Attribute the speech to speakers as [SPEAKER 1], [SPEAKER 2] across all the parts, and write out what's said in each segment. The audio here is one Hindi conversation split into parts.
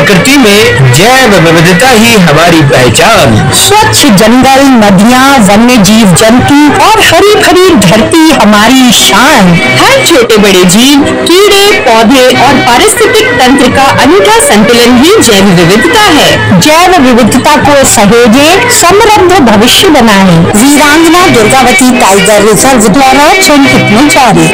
[SPEAKER 1] प्रकृति में जैव विविधता ही हमारी पहचान।
[SPEAKER 2] स्वच्छ जंगल, नदियाँ, वन्य जीव जंतु और हरी भरी धरती हमारी शान।
[SPEAKER 3] हर छोटे बड़े जीव, कीड़े, पौधे और पारिस्थितिक तंत्र का अनूठा संतुलन ही जैव विविधता है।
[SPEAKER 2] जैव विविधता को सहेजे, समृद्ध भविष्य बनाए। वीरांगना दुर्गावती टाइगर रिजर्व द्वारा जनहित जारी।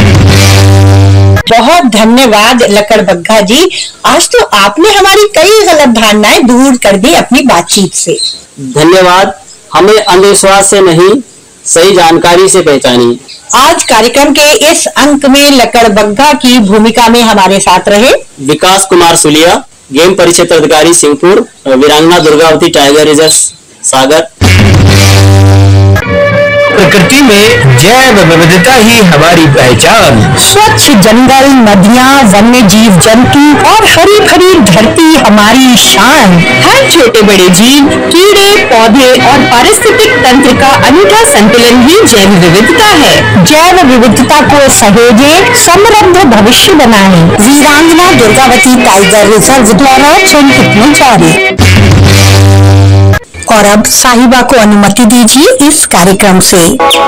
[SPEAKER 2] बहुत धन्यवाद लकड़बग्घा जी। आज तो आपने हमारी कई गलत धारणाएं दूर कर दी अपनी बातचीत से।
[SPEAKER 4] धन्यवाद। हमें अंधविश्वास से नहीं, सही जानकारी से पहचानी।
[SPEAKER 2] आज कार्यक्रम के इस अंक में लकड़बग्घा की भूमिका में हमारे साथ रहे
[SPEAKER 4] विकास कुमार सुलिया, गेम परिक्षेत्र अधिकारी सिंहपुर, वीरांगना दुर्गावती टाइगर रिजर्व सागर।
[SPEAKER 1] प्रकृति में जैव विविधता ही हमारी पहचान।
[SPEAKER 2] स्वच्छ जंगल, नदियाँ, वन्य जीव जंतु और हरी भरी धरती हमारी शान।
[SPEAKER 3] हर छोटे बड़े जीव, कीड़े, पौधे और पारिस्थितिक तंत्र का अनूठा संतुलन ही जैव विविधता है।
[SPEAKER 2] जैव विविधता को सहेजे, समृद्ध भविष्य बनाए। वीरांगना दुर्गावती टाइगर रिजर्व द्वारा जनहित जारी। और अब साहिबा को अनुमति दीजिए इस कार्यक्रम से।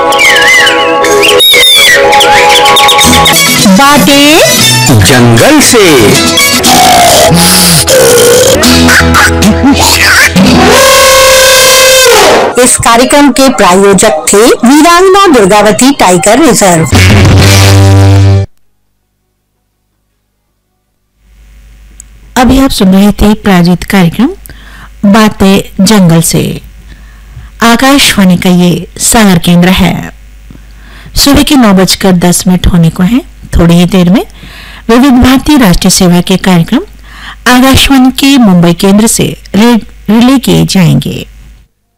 [SPEAKER 2] बातें
[SPEAKER 1] जंगल से।
[SPEAKER 2] इस कार्यक्रम के प्रायोजक थे वीरांगना दुर्गावती टाइगर रिजर्व।
[SPEAKER 5] अभी आप सुन रहे थे प्रायोजित कार्यक्रम बातें जंगल से। आकाशवाणी का ये सागर केंद्र है। सुबह के 9:10 होने को है। थोड़ी ही देर में विविध भारती राष्ट्रीय सेवा के कार्यक्रम आकाशवाणी के मुंबई केंद्र से रिले किए जाएंगे।